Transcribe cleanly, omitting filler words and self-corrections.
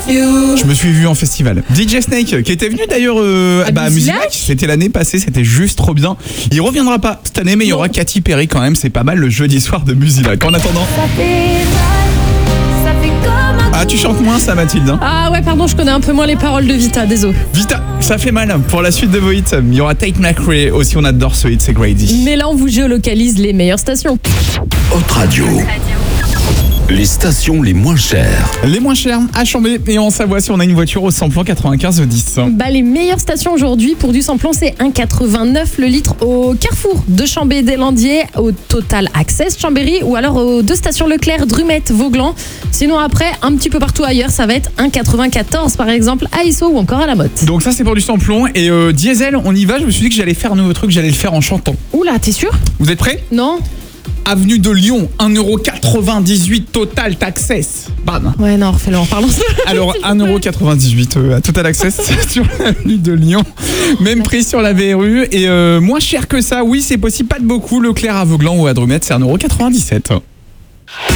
Je me suis vu en festival. DJ Snake, qui était venu d'ailleurs à Musilac, c'était l'année passée, c'était juste trop bien. Il reviendra pas cette année, mais il y aura Katy Perry quand même, c'est pas mal le jeudi soir de Musilac. En attendant... Ah, tu chantes moins ça, Mathilde, hein? Ah ouais, pardon, je connais un peu moins les paroles de Vita, désolé. Vita, ça fait mal. Pour la suite de vos hits, il y aura Tate McRae aussi, on adore ce hit, c'est Grady. Mais là, on vous géolocalise les meilleures stations. Hot Radio. Les stations les moins chères. Les moins chères à Chambé et en Savoie si on a une voiture au samplon 95-10. Les meilleures stations aujourd'hui pour du samplon, c'est 1,89 le litre au Carrefour de Chambé-des-Landiers, au Total Access Chambéry ou alors aux 2 stations Leclerc, Drumette, Vauglan. Sinon après, un petit peu partout ailleurs, ça va être 1,94 par exemple à Issou ou encore à La Motte. Donc ça c'est pour du samplon et diesel, on y va. Je me suis dit que j'allais faire un nouveau truc, j'allais le faire en chantant. Oula, t'es sûr? Vous êtes prêts? Non. Avenue de Lyon, 1,98€ Total Access. Bam. Ouais, non, refais-le en parlant. Alors, 1,98€ à Total Access sur l'avenue de Lyon. Même prix sur la VRU. Et moins cher que ça, oui, c'est possible, pas de beaucoup. Leclerc à Vauglan ou à Drumette, c'est 1,97€.